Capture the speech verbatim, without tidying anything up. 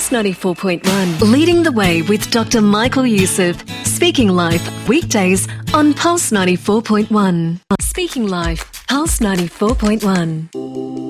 Pulse ninety-four point one, leading the way with Doctor Michael Youssef. Speaking Life, weekdays on Pulse ninety-four point one. Speaking Life, Pulse ninety-four point one.